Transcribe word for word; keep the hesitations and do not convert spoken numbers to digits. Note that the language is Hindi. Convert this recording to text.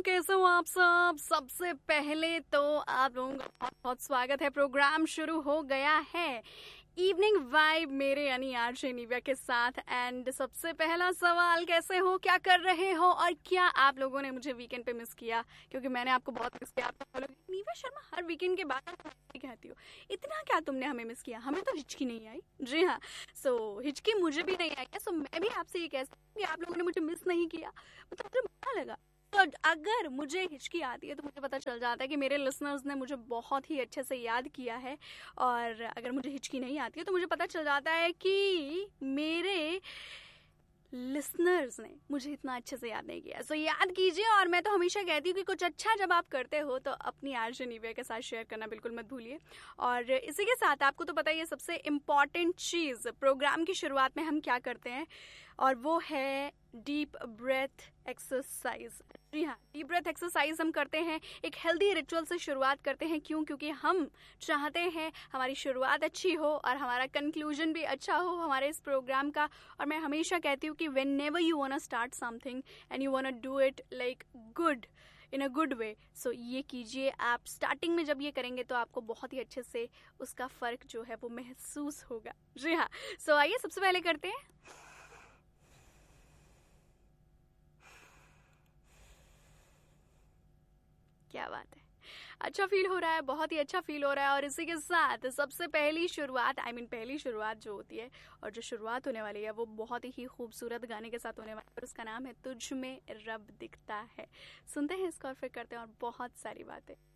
कैसे हो आप सब। सबसे पहले तो आप लोगों का बहुत बहुत स्वागत है। प्रोग्राम शुरू हो गया है इवनिंग वाइब मेरे यानी आरजे निव्या के साथ। एंड सबसे पहला सवाल, कैसे हो, क्या कर रहे हो और क्या आप लोगों ने मुझे वीकेंड पे मिस किया? क्योंकि मैंने आपको बहुत मिस किया। आप बोलोगे निव्या शर्मा हर वीकेंड के बाद आप ऐसे कहती हो, इतना क्या तुमने हमें मिस किया? हमें तो हिचकी नहीं आई। जी हाँ, सो so, हिचकी मुझे भी नहीं आई है। सो so, मैं भी आपसे ये कह सकती हूँ कि आप लोगों ने मुझे मिस नहीं किया, मतलब मुझे अच्छा लगा। तो अगर मुझे हिचकी आती है तो मुझे पता चल जाता है कि मेरे लिसनर्स ने मुझे बहुत ही अच्छे से याद किया है। और अगर मुझे हिचकी नहीं आती है तो मुझे पता चल जाता है कि मेरे लिसनर्स ने मुझे इतना अच्छे से याद नहीं किया। सो so, याद कीजिए। और मैं तो हमेशा कहती हूँ कि कुछ अच्छा जब आप करते हो तो अपनी आरजे निव्या के साथ शेयर करना बिल्कुल मत भूलिए। और इसी के साथ आपको तो पता ही है सबसे इम्पॉर्टेंट चीज़ प्रोग्राम की शुरुआत में हम क्या करते हैं, और वो है डीप ब्रेथ एक्सरसाइज। जी हाँ, डीप ब्रेथ एक्सरसाइज हम करते हैं, एक हेल्दी रिचुअल से शुरुआत करते हैं। क्यों? क्योंकि हम चाहते हैं हमारी शुरुआत अच्छी हो और हमारा कंक्लूजन भी अच्छा हो हमारे इस प्रोग्राम का। और मैं हमेशा कहती हूँ कि when never you want start something and you want do it like good in a good way, सो ये कीजिए आप। स्टार्टिंग में जब ये करेंगे तो आपको बहुत ही अच्छे से उसका फ़र्क जो है वो महसूस होगा। जी हाँ, सो आइए सबसे पहले करते हैं। क्या बात है, अच्छा फील हो रहा है, बहुत ही अच्छा फील हो रहा है। और इसी के साथ सबसे पहली शुरुआत, आई I मीन mean, पहली शुरुआत जो होती है और जो शुरुआत होने वाली है वो बहुत ही खूबसूरत गाने के साथ होने वाली है, और उसका नाम है तुझ में रब दिखता है। सुनते हैं इसको और फिर करते हैं और बहुत सारी बातें।